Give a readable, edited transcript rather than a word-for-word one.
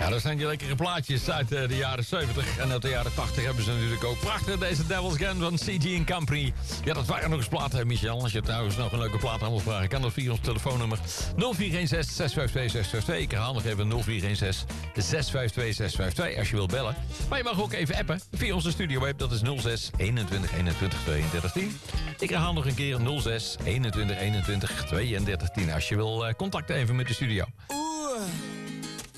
Ja, dat zijn die lekkere plaatjes uit de jaren 70. En uit de jaren 80 hebben ze natuurlijk ook prachtig. Deze Devil's Gun van CG & Company. Ja, dat waren nog eens platen, Michel. Als je trouwens nog een leuke plaat aan wil vragen, kan dat via ons telefoonnummer 0416-652-652. Ik herhaal nog even 0416-652-652 als je wilt bellen. Maar je mag ook even appen via onze studioweb. Dat is 06 21 21 32 10. Ik herhaal nog een keer 06 21 21 32 10 als je wil contact even met de studio.